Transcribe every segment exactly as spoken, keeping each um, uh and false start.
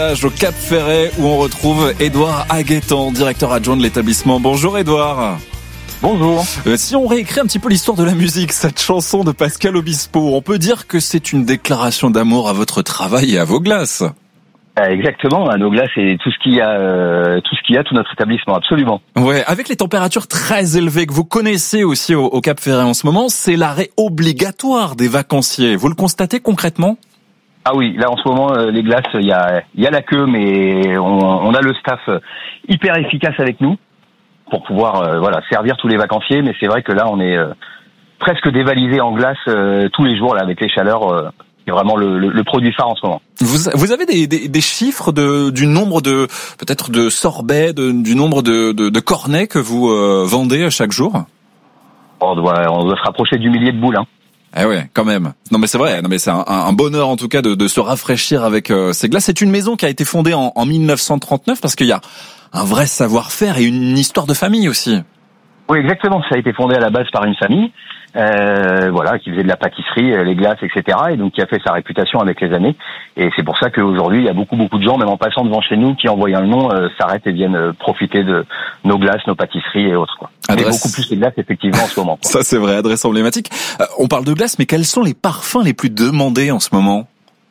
Au Cap Ferret où on retrouve Édouard Aguettant, directeur adjoint de l'établissement. Bonjour Édouard. Bonjour. Euh, si on réécrit un petit peu l'histoire de la musique, cette chanson de Pascal Obispo, on peut dire que c'est une déclaration d'amour à votre travail et à vos glaces. Exactement, à nos glaces et tout ce qu'il y a, euh, tout ce qu'il y a, tout notre établissement, absolument. Ouais, avec les températures très élevées que vous connaissez aussi au, au Cap Ferret en ce moment, c'est l'arrêt obligatoire des vacanciers. Vous le constatez concrètement ? Ah oui, là en ce moment, euh, les glaces, il y a, il y a la queue, mais on, on a le staff hyper efficace avec nous pour pouvoir, euh, voilà, servir tous les vacanciers. Mais c'est vrai que là, on est euh, presque dévalisé en glace euh, tous les jours là avec les chaleurs. Euh, c'est vraiment le, le, le produit phare en ce moment. Vous, vous avez des, des, des chiffres de, du nombre de, peut-être de sorbets, de, du nombre de, de, de cornets que vous euh, vendez chaque jour ? On doit, on doit se rapprocher du millier de boules, hein. Eh ouais, quand même. Non mais c'est vrai. Non mais c'est un, un bonheur en tout cas de, de se rafraîchir avec euh, ces glaces. C'est une maison qui a été fondée en, en mille neuf cent trente-neuf parce qu'il y a un vrai savoir-faire et une histoire de famille aussi. Oui, exactement. Ça a été fondé à la base par une famille, euh, voilà, qui faisait de la pâtisserie, les glaces, et cetera. Et donc qui a fait sa réputation avec les années. Et c'est pour ça qu'aujourd'hui, il y a beaucoup, beaucoup de gens, même en passant devant chez nous, qui en voyant le nom, euh, s'arrêtent et viennent euh, profiter de nos glaces, nos pâtisseries et autres, quoi. Adresse... Mais beaucoup plus les glaces, effectivement, en ce moment, quoi. Ça, c'est vrai, adresse emblématique. Euh, on parle de glaces, mais quels sont les parfums les plus demandés en ce moment ?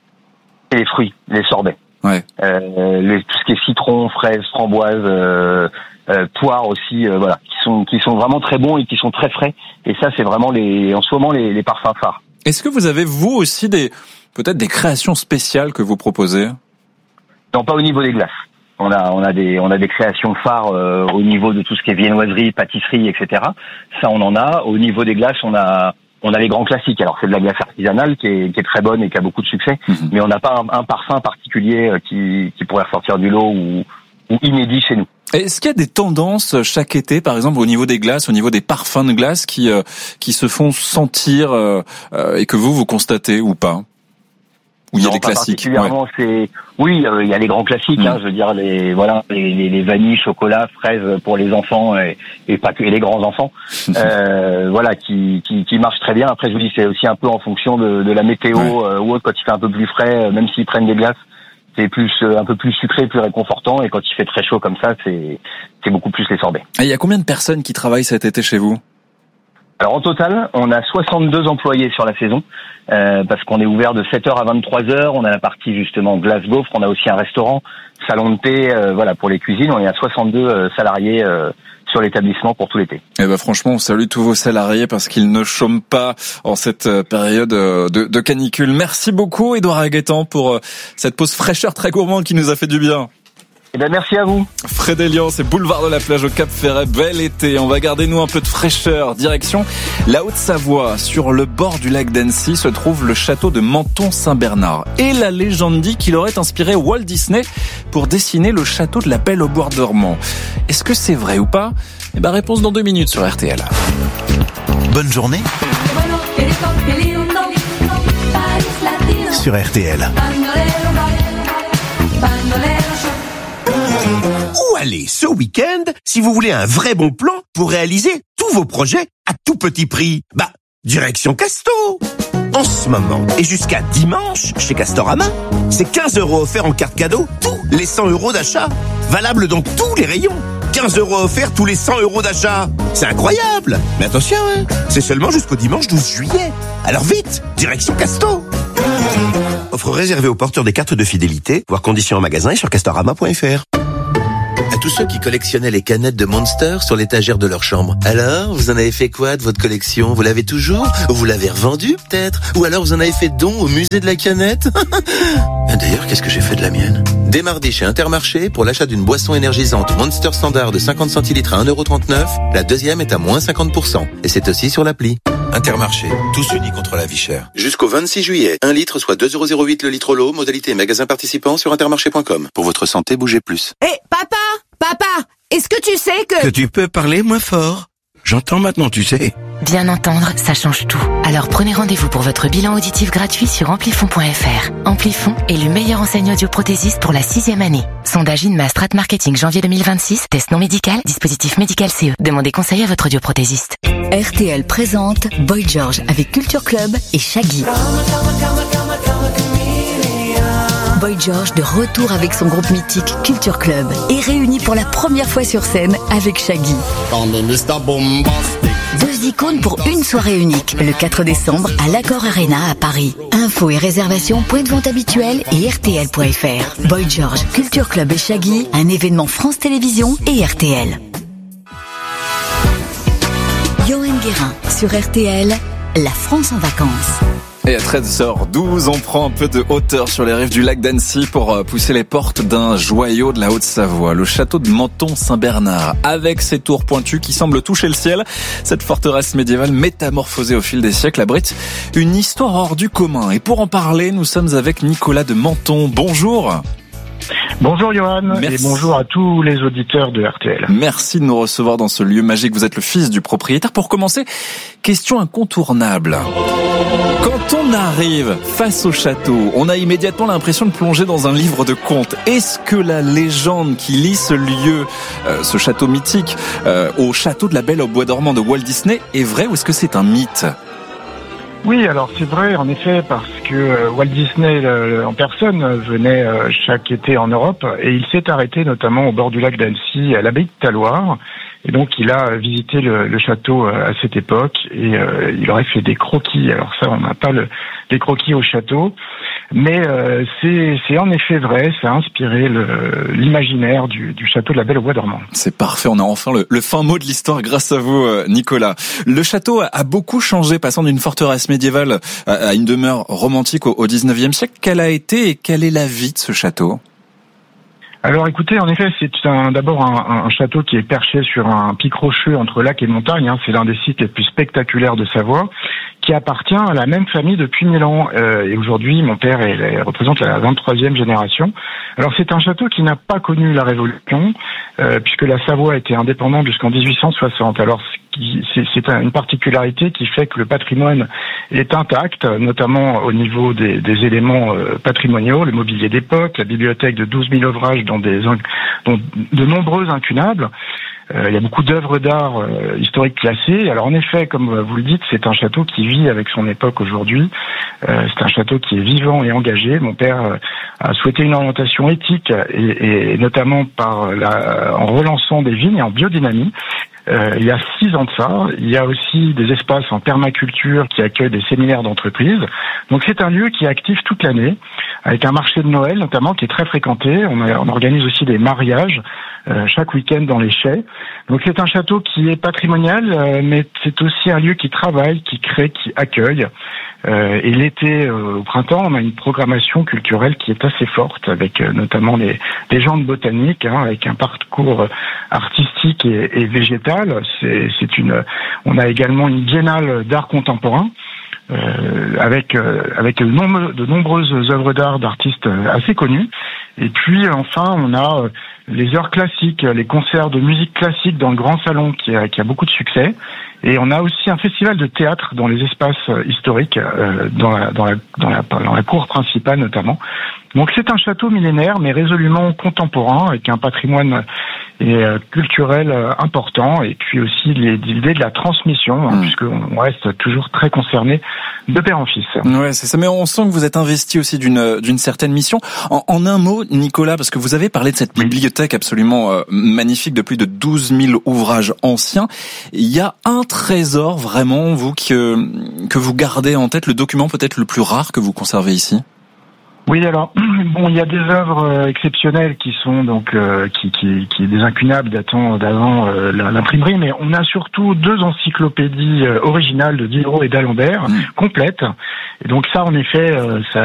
Et les fruits, les sorbets. Ouais. Euh, les, tout ce qui est citron, fraise, framboise, euh, euh, poire aussi, euh, voilà, qui sont qui sont vraiment très bons et qui sont très frais. Et ça, c'est vraiment les en ce moment les, les parfums phares. Est-ce que vous avez vous aussi des peut-être des créations spéciales que vous proposez ? Non, pas au niveau des glaces. On a on a des on a des créations phares euh, au niveau de tout ce qui est viennoiserie, pâtisserie, et cetera. Ça, on en a. Au niveau des glaces, on a on a les grands classiques. Alors c'est de la glace artisanale qui est, qui est très bonne et qui a beaucoup de succès, mmh. mais on n'a pas un, un parfum particulier qui, qui pourrait ressortir du lot ou, ou inédit chez nous. Est-ce qu'il y a des tendances chaque été, par exemple au niveau des glaces, au niveau des parfums de glace qui euh, qui se font sentir euh, euh, et que vous vous constatez ou pas? Ou il y a non, des classiques. Ouais. C'est oui, il euh, y a les grands classiques. Mmh. Hein, je veux dire les voilà les, les, les vanilles, chocolat, fraises pour les enfants et, et pas que et les grands enfants. euh, voilà qui, qui qui marchent très bien. Après je vous dis c'est aussi un peu en fonction de, de la météo ouais. euh, ou autre. Quand il fait un peu plus frais, même s'ils prennent des glaces, c'est plus euh, un peu plus sucré, plus réconfortant. Et quand il fait très chaud comme ça, c'est c'est beaucoup plus les sorbets. Et il y a combien de personnes qui travaillent cet été chez vous? Alors en total, on a soixante-deux employés sur la saison, euh, parce qu'on est ouvert de sept heures à vingt-trois heures. On a la partie justement glace gaufre, on a aussi un restaurant, salon de thé, euh, voilà pour les cuisines. On est à soixante-deux euh, salariés euh, sur l'établissement pour tout l'été. Eh ben franchement, on salue tous vos salariés parce qu'ils ne chôment pas en cette période de, de canicule. Merci beaucoup Édouard Aguettant pour cette pause fraîcheur très gourmande qui nous a fait du bien. Eh ben merci à vous. Fred Elian, c'est boulevard de la Plage au Cap Ferret, bel été. On va garder nous un peu de fraîcheur. Direction la Haute-Savoie, sur le bord du lac d'Annecy se trouve le château de Menton-Saint-Bernard. Et la légende dit qu'il aurait inspiré Walt Disney pour dessiner le château de la Belle au bois dormant. Est-ce que c'est vrai ou pas? Eh ben réponse dans deux minutes sur R T L. Bonne journée sur R T L. Où aller ce week-end si vous voulez un vrai bon plan pour réaliser tous vos projets à tout petit prix? Bah, direction Casto. En ce moment et jusqu'à dimanche chez Castorama, c'est quinze euros offerts en carte cadeau tous les cent euros d'achat. Valable dans tous les rayons. quinze euros offerts tous les cent euros d'achat. C'est incroyable. Mais attention, hein, c'est seulement jusqu'au dimanche douze juillet. Alors vite, direction Casto. Offre réservée aux porteurs des cartes de fidélité, voire conditions en magasin et sur castorama point f r. À tous ceux qui collectionnaient les canettes de Monster sur l'étagère de leur chambre. Alors, vous en avez fait quoi de votre collection? Vous l'avez toujours? Ou vous l'avez revendue peut-être? Ou alors vous en avez fait don au musée de la canette? D'ailleurs, qu'est-ce que j'ai fait de la mienne? Dès mardi chez Intermarché, pour l'achat d'une boisson énergisante Monster Standard de cinquante centilitres à un euro trente-neuf, la deuxième est à moins cinquante pour cent. Et c'est aussi sur l'appli. Intermarché, tous unis contre la vie chère. Jusqu'au vingt-six juillet, un litre soit deux euros zéro huit le litre l'eau, modalité magasin participant sur intermarché point com. Pour votre santé, bougez plus. Hé, hey, papa! Papa! Est-ce que tu sais que... Que tu peux parler moins fort? J'entends maintenant, tu sais. Bien entendre, ça change tout. Alors prenez rendez-vous pour votre bilan auditif gratuit sur amplifon point f r. Amplifon est le meilleur enseigne audioprothésiste pour la sixième année. Sondage INMA Strat Marketing janvier deux mille vingt-six. Test non médical, dispositif médical C E. Demandez conseil à votre audioprothésiste. R T L présente Boy George avec Culture Club et Shaggy. Boy George de retour avec son groupe mythique Culture Club et réuni pour la première fois sur scène avec Shaggy. Deux icônes pour une soirée unique, le quatre décembre à l'Accor Arena à Paris. Infos et réservations, point de vente habituel et R T L point F R. Boy George, Culture Club et Shaggy, un événement France Télévisions et R T L. Johan Guérin sur R T L, la France en vacances. Et à treize heures douze, on prend un peu de hauteur sur les rives du lac d'Annecy pour pousser les portes d'un joyau de la Haute-Savoie, le château de Menton-Saint-Bernard. Avec ses tours pointues qui semblent toucher le ciel, cette forteresse médiévale métamorphosée au fil des siècles abrite une histoire hors du commun. Et pour en parler, nous sommes avec Nicolas de Menton. Bonjour. Bonjour Johan. Merci. Et bonjour à tous les auditeurs de R T L. Merci de nous recevoir dans ce lieu magique. Vous êtes le fils du propriétaire. Pour commencer, question incontournable. Quand on arrive face au château, on a immédiatement l'impression de plonger dans un livre de contes. Est-ce que la légende qui lie ce lieu, euh, ce château mythique, euh, au château de la Belle au Bois dormant de Walt Disney est vraie ou est-ce que c'est un mythe ? Oui, alors c'est vrai en effet parce que Walt Disney euh, en personne venait euh, chaque été en Europe et il s'est arrêté notamment au bord du lac d'Annecy à l'abbaye de Talloires. Et donc il a visité le, le château à cette époque et euh, il aurait fait des croquis. Alors ça, on n'a pas le, les croquis au château, mais euh, c'est, c'est en effet vrai. Ça a inspiré le, l'imaginaire du, du château de la Belle au Bois dormant. C'est parfait. On a enfin le, le fin mot de l'histoire grâce à vous, Nicolas. Le château a beaucoup changé, passant d'une forteresse médiévale à, à une demeure romantique au, au dix-neuvième siècle. Quelle a été et quelle est la vie de ce château ? Alors écoutez, en effet, c'est un, d'abord un, un château qui est perché sur un pic rocheux entre lac et montagne. Hein. C'est l'un des sites les plus spectaculaires de Savoie, qui appartient à la même famille depuis mille ans. Euh, et aujourd'hui, mon père est, est, représente la vingt-troisième génération. Alors c'est un château qui n'a pas connu la Révolution, euh, puisque la Savoie était indépendante jusqu'en dix-huit cent soixante. Alors c'est, c'est une particularité qui fait que le patrimoine est intact, notamment au niveau des, des éléments euh, patrimoniaux, le mobilier d'époque, la bibliothèque de douze mille ouvrages dont, des, dont de nombreux incunables. Euh, il y a beaucoup d'œuvres d'art euh, historiques classées. Alors en effet, comme vous le dites, c'est un château qui vit avec son époque aujourd'hui. Euh, c'est un château qui est vivant et engagé. Mon père euh, a souhaité une orientation éthique et, et notamment par la, en relançant des vignes et en biodynamie. Euh, il y a six ans de ça. Il y a aussi des espaces en permaculture qui accueillent des séminaires d'entreprise. Donc c'est un lieu qui est actif toute l'année, avec un marché de Noël notamment qui est très fréquenté. On, a, on organise aussi des mariages euh, chaque week-end dans les chais. Donc c'est un château qui est patrimonial, euh, mais c'est aussi un lieu qui travaille, qui crée, qui accueille. Euh, et l'été, euh, au printemps, on a une programmation culturelle qui est assez forte, avec euh, notamment les, les gens de botanique, hein, avec un parcours artistique et, et végétal. C'est, c'est une. On a également une biennale d'art contemporain. Euh, avec euh, avec de, nombre, de nombreuses œuvres d'art d'artistes assez connus. Et puis enfin, on a euh, les heures classiques, les concerts de musique classique dans le grand salon qui a, qui a beaucoup de succès. Et on a aussi un festival de théâtre dans les espaces historiques, euh, dans, la, dans, la, dans, la, dans la cour principale notamment. Donc c'est un château millénaire, mais résolument contemporain, avec un patrimoine et euh, culturel euh, important, et puis aussi les, l'idée de la transmission, hein, mmh. puisqu'on reste toujours très concerné de père en fils. Ouais, c'est ça. Mais on sent que vous êtes investi aussi d'une d'une certaine mission. En, en un mot, Nicolas, parce que vous avez parlé de cette bibliothèque absolument euh, magnifique de plus de douze mille ouvrages anciens. Il y a un trésor vraiment, vous que que vous gardez en tête, le document peut-être le plus rare que vous conservez ici. Oui, alors bon, il y a des œuvres exceptionnelles qui sont donc euh, qui qui qui des incunables datant d'avant euh, l'imprimerie, mais on a surtout deux encyclopédies euh, originales de Diderot et d'Alembert, mmh. complètes. Et donc ça, en effet, euh, ça